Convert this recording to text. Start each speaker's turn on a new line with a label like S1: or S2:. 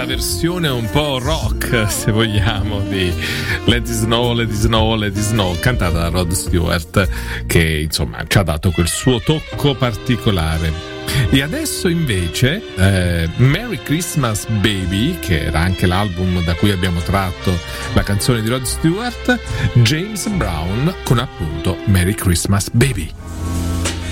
S1: versione un po' rock, se vogliamo, di Let It Snow, Let It Snow, Let It Snow, cantata da Rod Stewart, che insomma ci ha dato quel suo tocco particolare. E adesso invece Merry Christmas Baby, che era anche l'album da cui abbiamo tratto la canzone di Rod Stewart, James Brown con appunto Merry Christmas Baby.